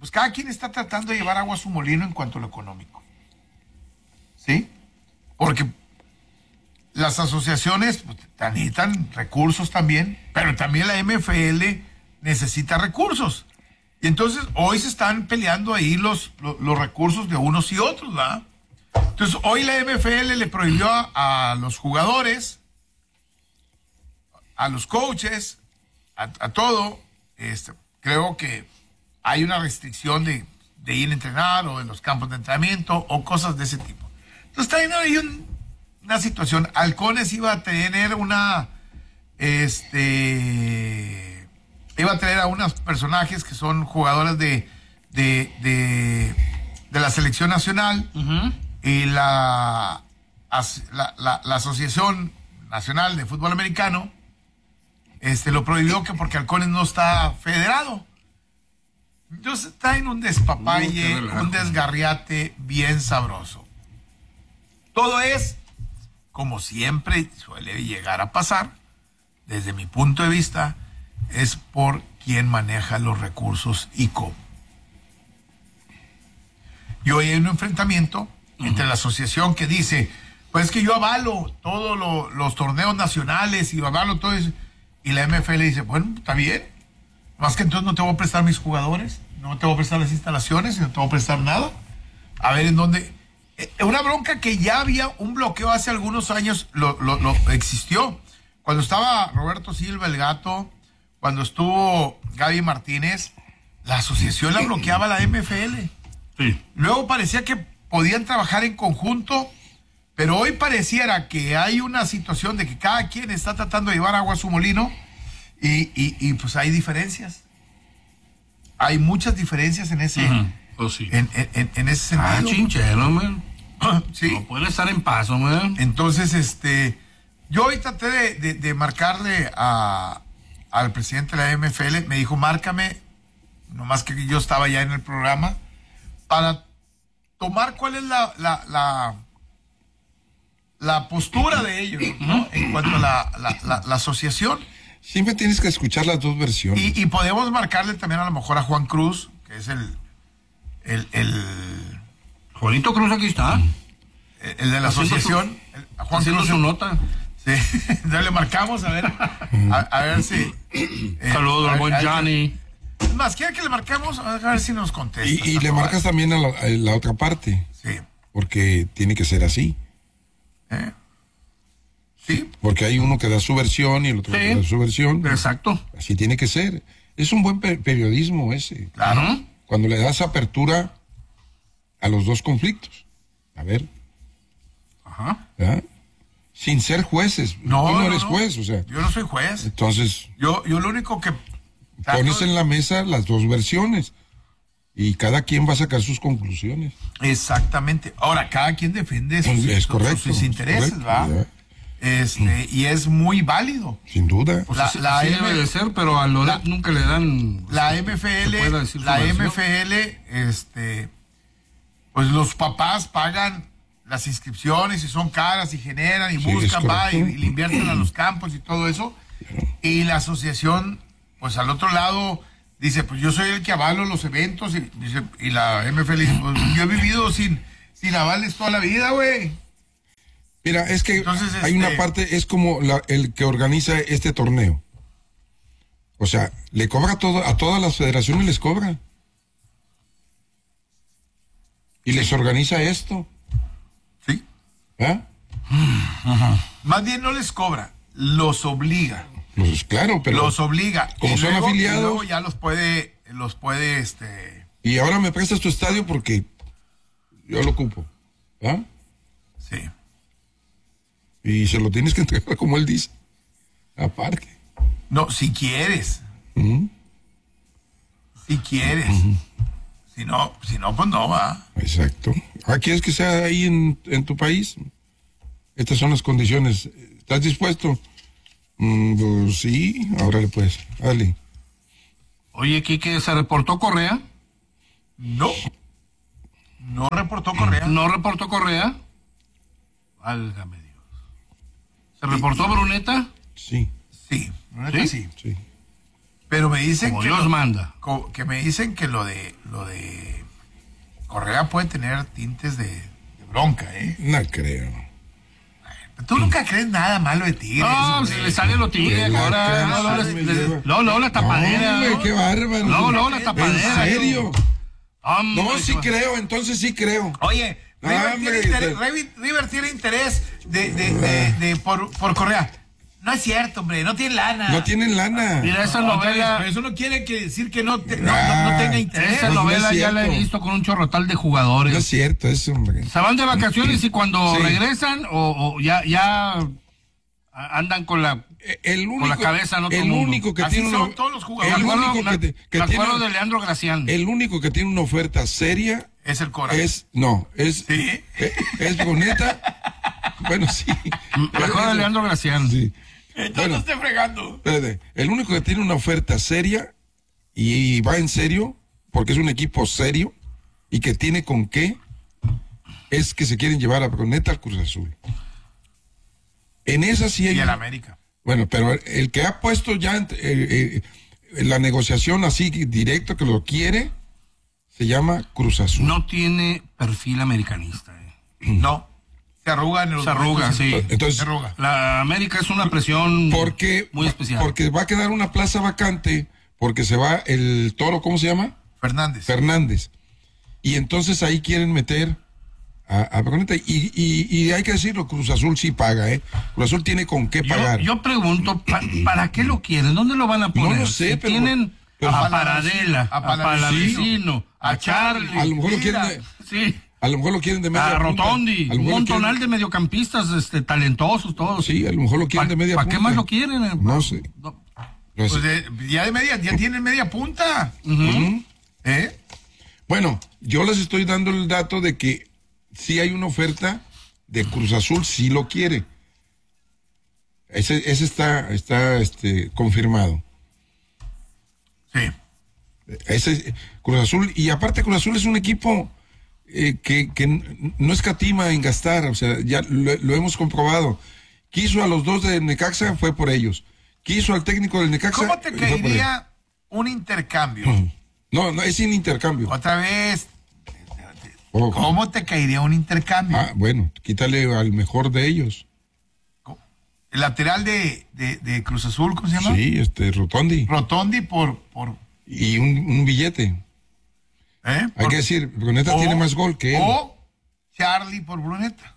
pues cada quien está tratando de llevar agua a su molino en cuanto a lo económico. ¿Sí? Porque las asociaciones pues, necesitan recursos también, pero también la MFL necesita recursos. Y entonces hoy se están peleando ahí los recursos de unos y otros, ¿verdad? Entonces hoy la MFL le prohibió a los jugadores, a los coaches, a todo, creo que hay una restricción de ir a entrenar o en los campos de entrenamiento o cosas de ese tipo. Entonces también hay una situación. Halcones iba a tener iba a tener a unos personajes que son jugadores de la selección nacional. Uh-huh. Y la Asociación Nacional de Fútbol Americano lo prohibió que porque Halcones no está federado. Entonces está en un despapalle, un desgarriate bien sabroso. Todo es, como siempre suele llegar a pasar, desde mi punto de vista, es por quien maneja los recursos y cómo. Y hoy hay un enfrentamiento entre la asociación que dice, pues es que yo avalo todos los torneos nacionales y avalo todo eso, y la MFL dice, bueno, está bien, más que entonces no te voy a prestar mis jugadores, no te voy a prestar las instalaciones y no te voy a prestar nada. A ver en dónde. Una bronca que ya había un bloqueo hace algunos años, lo existió. Cuando estaba Roberto Silva, el Gato, cuando estuvo Gaby Martínez, la asociación la bloqueaba la MFL. Sí. Luego parecía que podían trabajar en conjunto, pero hoy pareciera que hay una situación de que cada quien está tratando de llevar agua a su molino y pues hay diferencias. Hay muchas diferencias en ese, pues sí. en ese sentido. Ah, chinchero, man. Sí. No puede estar en paso, man. Entonces, yo hoy traté de marcarle al presidente de la MFL, me dijo, márcame, nomás que yo estaba ya en el programa, para tomar cuál es la postura de ellos, ¿no? En cuanto a la asociación. Siempre tienes que escuchar las dos versiones. Y podemos marcarle también a lo mejor a Juan Cruz, que es el Juanito Cruz aquí está. El de la asociación. A Juan Cruz su nota. Sí, entonces le marcamos a ver si. Saludos al buen Johnny. Es más, quiere que le marcamos a ver si nos contesta. Y le marcas también a la otra parte. Sí. Porque tiene que ser así. Sí. Porque hay uno que da su versión y el otro que da su versión. Exacto. Así tiene que ser. Es un buen periodismo ese. Claro. Cuando le das apertura a los dos conflictos. A ver. Ajá. ¿Ya? Sin ser jueces. No, tú no eres no. juez, o sea. Yo no soy juez. Entonces. Yo lo único que pones en la mesa las dos versiones. Y cada quien va a sacar sus conclusiones. Exactamente. Ahora, cada quien defiende sus intereses, correcto, ¿va? Y es muy válido. Sin duda. Pues sí debe de ser, pero a Loret nunca le dan. La MFL, pues los papás pagan las inscripciones y son caras y generan y buscan, y le invierten a los campos y todo eso. Y la asociación, pues al otro lado, dice, pues yo soy el que avalo los eventos y la MFL dice, pues yo he vivido sin avales toda la vida, güey. Mira, es que entonces, hay una parte, es como el que organiza este torneo. O sea, le cobra todo, a todas las federaciones les cobra. Y les organiza esto. Sí. ¿Ah? Más bien no les cobra, los obliga. Pues claro, pero los obliga. Como son afiliados. Y luego ya los puede. Y ahora me prestas tu estadio porque yo lo ocupo. ¿Ah? Sí. Y se lo tienes que entregar como él dice. Aparte. No, si quieres. Si quieres. Si no, pues no va. Exacto. ¿Quieres que sea ahí en tu país? Estas son las condiciones. ¿Estás dispuesto? Pues sí, ahora le puedes. Dale. Oye, Quique, ¿se reportó Correa? No. No reportó Correa. ¿No reportó Correa? Válgame Dios. ¿Se reportó Bruneta? Sí. Sí, Bruneta sí. Pero me dicen Como que Dios manda. que me dicen que lo de Correa puede tener tintes de bronca, ¿eh? No creo. Tú nunca crees nada malo de Tigres. No, hombre. se le sale lo tigre La ahora. canción me lleva. No, la tapadera. Hombre, qué bárbaro. No, la tapadera. ¿En serio? Hombre, No, sí creo, entonces sí creo. Oye, Hombre, River tiene interés por Correa. No es cierto, hombre, no tiene lana. No tienen lana. Mira, esa Pero novela, eso no quiere decir que no tenga interés. esa no novela es ya la he cierto. visto con un chorrotal de No es jugadores. cierto eso, hombre. Se van de vacaciones y cuando Sí. regresan o ya andan con la Con la cabeza en otro el mundo. único que Así tiene son una, todos los jugadores. el Me acuerdo, único que me acuerdo tiene, de Leandro Gracián. el único que tiene una oferta seria Es el Cora. es Sí. es Bruneta. Bueno, sí. Me acuerdo de Leandro Gracián. Sí. Entonces Bueno. no esté fregando. Espérate, el único que tiene una oferta seria y va en serio, porque es un equipo serio y que tiene con qué, es que se quieren llevar a Bruneta al Cruz Azul. En esa sí hay. Y el América. Bueno, pero el que ha puesto ya la negociación así directo que lo quiere, se llama Cruz Azul. No tiene perfil americanista. No. Se arruga en los Se arruga, momentos. sí. Entonces, Se arruga. La América es una presión muy especial. Porque va a quedar una plaza vacante, porque se va el Toro, ¿cómo se llama? Fernández. Fernández. Y entonces ahí quieren meter a Bruneta. Y hay que decirlo, Cruz Azul sí paga, ¿eh? Cruz Azul tiene con qué pagar. Yo pregunto, ¿para qué lo quieren? ¿Dónde lo van a poner? No lo sé, Si pero- tienen pero- a Paradela, a a Palavecino, Palavecino, a Charlie, A lo mejor lo Mira. quieren sí, a lo mejor lo quieren de media a punta. Rotondi, A lo un mejor lo quieren- montonal de mediocampistas talentosos, todos. Sí, a lo mejor lo quieren de media ¿Para punta. qué más lo quieren? No sé. No. No Pues sé. ya tienen media punta. Ujú. ¿Eh? Bueno, yo les estoy dando el dato de que sí hay una oferta de Cruz Azul, sí lo quiere. Ese está confirmado. Sí. Ese Cruz Azul, y aparte Cruz Azul es un equipo que no escatima en gastar, o sea, ya lo hemos comprobado. Quiso a los dos de Necaxa, fue por ellos. Quiso al técnico del Necaxa. ¿Cómo te fue por él. caería un intercambio? No, es sin intercambio. Otra vez, Oh. ¿cómo te caería un intercambio? Ah, bueno, quítale al mejor de ellos. El lateral de Cruz Azul, ¿cómo se llama? Sí, Rotondi. Rotondi por Y un billete. Hay que decir, Bruneta tiene más gol que él. O Charlie por Bruneta.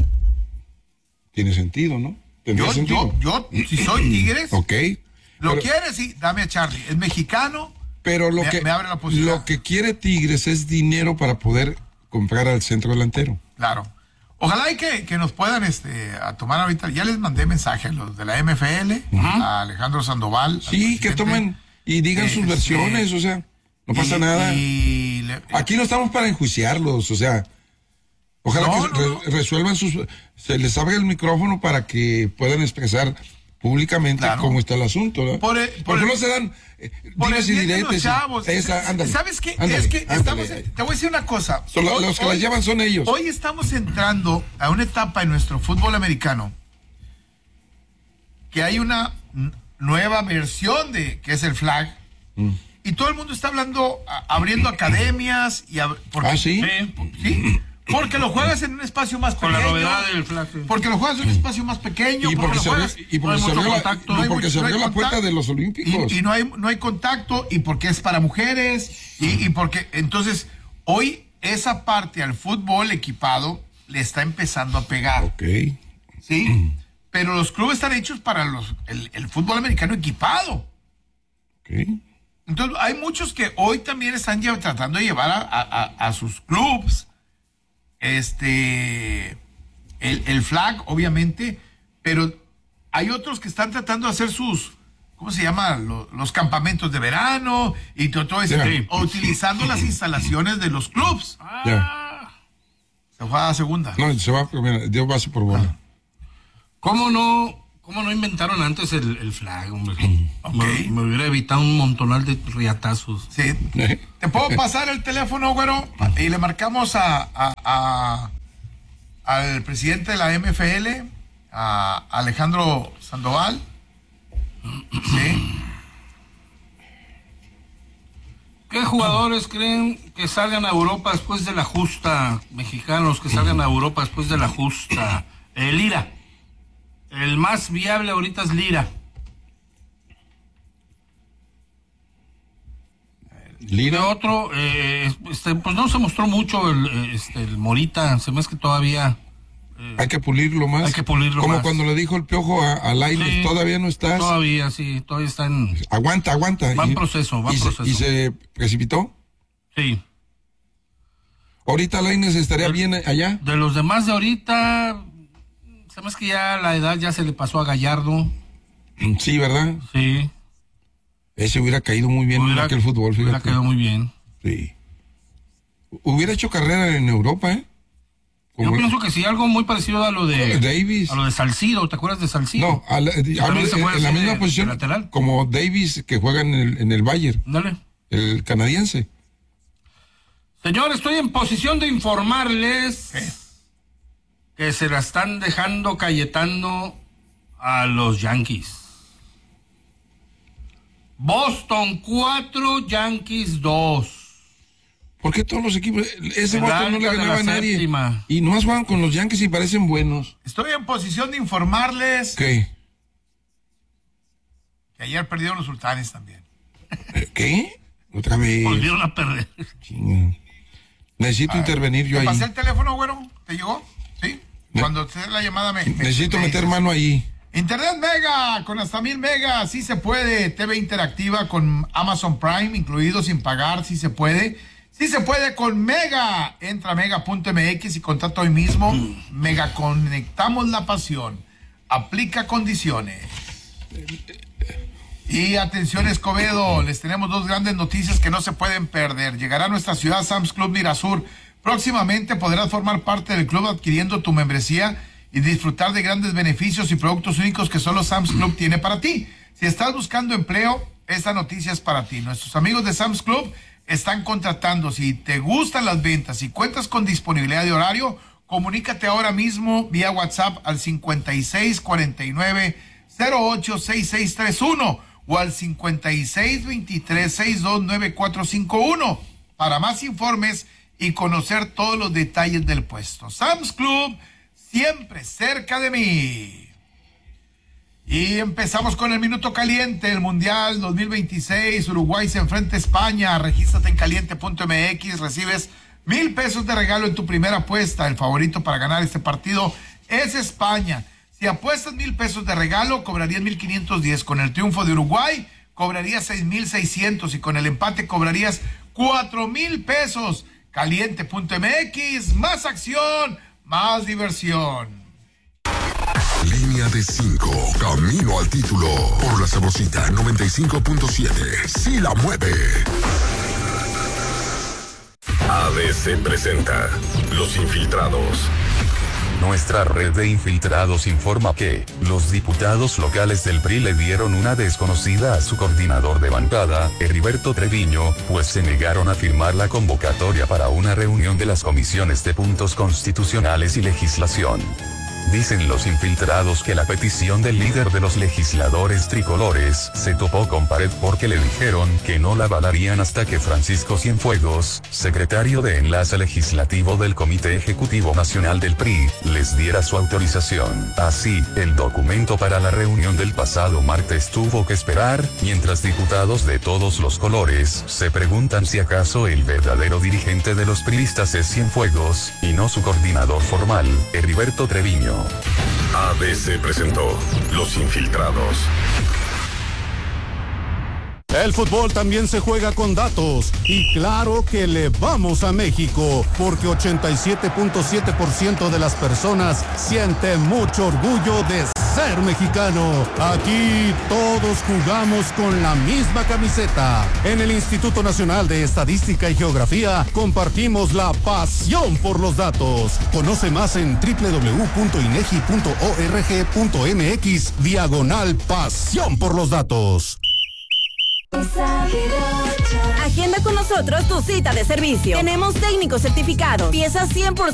Tiene sentido, ¿no? ¿Tendría sentido? Yo, si soy Tigres, Ok. lo Pero- quieres, sí, dame a Charlie. Es mexicano. Pero Me abre la posibilidad. lo que quiere Tigres es dinero para poder comprar al centro delantero. Claro. Ojalá y que nos puedan a tomar ahorita. Ya les mandé mensaje a los de la MFL, a Alejandro Sandoval. al Sí, presidente. que tomen y digan sus versiones, o sea, no pasa nada. Aquí no estamos para enjuiciarlos, o sea, ojalá No, que no. resuelvan se les abra el micrófono para que puedan expresar públicamente Claro. cómo está el asunto, ¿no? Por no se dan por el dimes y bien de los diretes. chavos. Ándale, ¿Sabes qué? ándale, Es que ándale. estamos. Te voy a decir una cosa. Los que las llevan son ellos. Hoy estamos entrando a una etapa en nuestro fútbol americano que hay una nueva versión de que es el flag. Y todo el mundo está hablando, abriendo academias y Ah, sí. ¿sí? Porque lo juegas en un espacio más Con pequeño. la novedad del flag. sí. Porque lo juegas en un espacio más pequeño. Y porque lo se abrió, juegas- y porque no se hay abrió mucho la, contacto. y no hay porque mucho- se no hay abrió la puerta contacto. de los Olímpicos. Y no hay contacto, y porque es para mujeres, y porque entonces hoy esa parte al fútbol equipado le está empezando a pegar, Ok. ¿sí? Pero los clubes están hechos para el fútbol americano equipado. Ok. Entonces hay muchos que hoy también están tratando de llevar a sus clubs el flag, obviamente, pero hay otros que están tratando de hacer sus, ¿cómo se llama? Los campamentos de verano y todo eso, Sí. o utilizando las instalaciones de los clubs. Ya. Se fue a la segunda. No, se va, mira, dio base por bola. ¿Cómo no inventaron antes el flag, hombre? Ok. Me hubiera evitado un montonal de riatazos. Sí. ¿Te puedo pasar el teléfono, güero? Y le marcamos al presidente de la MFL, a Alejandro Sandoval. Sí. jugadores creen que salgan a Europa después de la justa? Mexicanos que salgan a Europa después de la justa. Lira. El más viable ahorita es Lira. Lira. Otro, pues no se mostró mucho el Morita. Se me hace que todavía... hay que pulirlo más. Hay que pulirlo Como más. cuando le dijo el Piojo a Lainez, Sí, todavía no estás. Todavía, sí, todavía está en... Aguanta. Va en proceso. ¿Y se precipitó? Sí. ¿Ahorita Lainez estaría bien allá? De los demás de ahorita, se me hace que ya la edad ya se le pasó a Gallardo. Sí, ¿verdad? Sí. Ese hubiera caído muy bien en aquel fútbol, fíjate. Hubiera quedado muy bien. Sí. Hubiera hecho carrera en Europa, ¿eh? Yo pienso que sí, algo muy parecido a lo de Davis. A lo de Salcido, ¿te acuerdas de Salcido? No, hablo en la misma posición lateral, como Davis, que juega en el Bayern. Dale. El canadiense. Señor, estoy en posición de informarles que se la están dejando Cayetano a los Yankees. Boston 4, Yankees 2. ¿Por qué todos los equipos? Ese En Boston no le alta de ganaba a la nadie. séptima. Y nomás juegan con los Yankees y parecen buenos. Estoy en posición de informarles ¿Qué? que ayer perdieron los Sultanes también. ¿Qué? Otra vez. Volvieron a perder. Chinga. Necesito intervenir yo ¿Te ahí. pasé el teléfono, güero? ¿Te llegó? ¿Sí? Cuando te dé la llamada Necesito me meter dices. mano ahí. Internet Mega, con hasta 1000 megas, sí se puede. TV interactiva con Amazon Prime, incluido sin pagar, sí se puede. Sí se puede con Mega. Entra a mega.mx y contrata hoy mismo. Mega, conectamos la pasión. Aplica condiciones. Y atención, Escobedo, les tenemos dos grandes noticias que no se pueden perder. Llegará a nuestra ciudad Sam's Club Mirasur. Próximamente podrás formar parte del club adquiriendo tu membresía y disfrutar de grandes beneficios y productos únicos que solo Sam's Club tiene para ti. Si estás buscando empleo, esta noticia es para ti. Nuestros amigos de Sam's Club están contratando. Si te gustan las ventas y cuentas con disponibilidad de horario, comunícate ahora mismo vía WhatsApp al 5649-086631 o al 5623629451 para más informes y conocer todos los detalles del puesto. Sam's Club, siempre cerca de mí. Y empezamos con el minuto caliente, el Mundial 2026, Uruguay se enfrenta a España. Regístrate en caliente.mx, recibes 1,000 pesos de regalo en tu primera apuesta. El favorito para ganar este partido es España. Si apuestas 1,000 pesos de regalo, cobrarías 1,510. Con el triunfo de Uruguay, cobrarías 6,600 y con el empate cobrarías 4,000 pesos. Caliente.mx, más acción, más diversión. Línea de 5, camino al título, por la Sabrosita 95.7, sí la mueve. ABC presenta Los Infiltrados. Nuestra red de infiltrados informa que los diputados locales del PRI le dieron una desconocida a su coordinador de bancada, Heriberto Treviño, pues se negaron a firmar la convocatoria para una reunión de las comisiones de puntos constitucionales y legislación. Dicen los infiltrados que la petición del líder de los legisladores tricolores se topó con pared porque le dijeron que no la avalarían hasta que Francisco Cienfuegos, secretario de Enlace Legislativo del Comité Ejecutivo Nacional del PRI, les diera su autorización. Así, el documento para la reunión del pasado martes tuvo que esperar, mientras diputados de todos los colores se preguntan si acaso el verdadero dirigente de los priistas es Cienfuegos, y no su coordinador formal, Heriberto Treviño. ABC presentó Los Infiltrados. El fútbol también se juega con datos y claro que le vamos a México porque 87.7% de las personas siente mucho orgullo de ser mexicano. Aquí todos jugamos con la misma camiseta. En el Instituto Nacional de Estadística y Geografía compartimos la pasión por los datos. Conoce más en www.inegi.org.mx/pasión por los datos. Agenda con nosotros tu cita de servicio. Tenemos técnicos certificados, piezas 100%